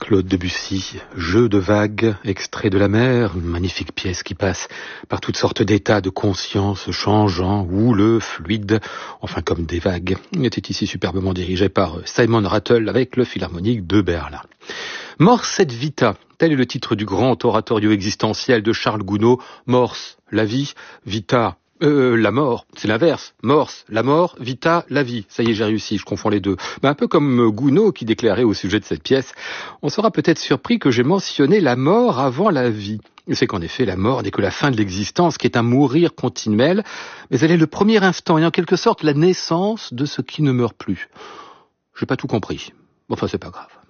Claude Debussy, Jeu de vagues, extrait de la mer, une magnifique pièce qui passe par toutes sortes d'états de conscience changeants, houleux, fluides, enfin comme des vagues. Il était ici superbement dirigé par Simon Rattle avec le Philharmonique de Berlin. Mors et vita, tel est le titre du grand oratorio existentiel de Charles Gounod. Mors, la vie, vita, la mort, c'est l'inverse. Mors, la mort, vita, la vie. Ça y est, j'ai réussi, je confonds les deux. Mais un peu comme Gounod qui déclarait au sujet de cette pièce, on sera peut-être surpris que j'ai mentionné la mort avant la vie. C'est qu'en effet, la mort n'est que la fin de l'existence, qui est un mourir continuel, mais elle est le premier instant et en quelque sorte la naissance de ce qui ne meurt plus. J'ai pas tout compris. Enfin, c'est pas grave.